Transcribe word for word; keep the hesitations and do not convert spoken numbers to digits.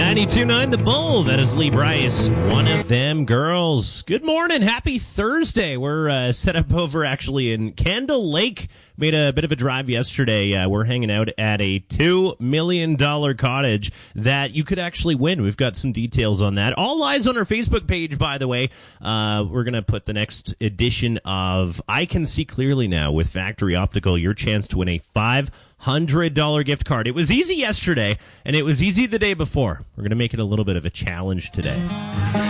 ninety-two point nine The Bull. That is Lee Bryce, one of them girls. Good morning. Happy Thursday. We're uh, set up over actually in Candle Lake. Made a bit of a drive yesterday. Uh, we're hanging out at a two million dollars cottage that you could actually win. We've got some details on that. All lies on our Facebook page, by the way. Uh, we're going to put the next edition of I Can See Clearly Now with Factory Optical, your chance to win a five hundred dollars gift card. It was easy yesterday, and it was easy the day before. We're going to make it a little bit of a challenge today.